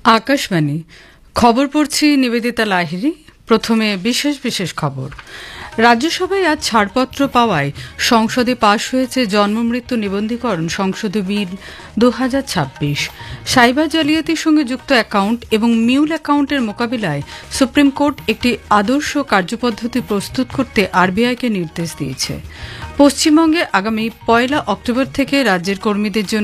আকাশবাণী খবর পড়ছি নিবেদিতা লাহিড়ী। প্রথমে বিশেষ বিশেষ খবর। রাজ্যসভায় আজ ছাড়পত্র পাওয়ায় সংসদে পাশ হয়েছে জন্মমৃত্যু নিবন্ধীকরণ সংশোধনী বিল 2026। সাইবার জালিয়াতির সঙ্গে যুক্ত অ্যাকাউন্ট এবং মিউল অ্যাকাউন্টের মোকাবিলায় সুপ্রিম কোর্ট একটি আদর্শ কার্যপদ্ধতি প্রস্তুত করতে আরবিআইকে নির্দেশ দিয়েছে। পশ্চিমবঙ্গে আগামী 1 অক্টোবর থেকে রাজ্যের কর্মীদের জন্য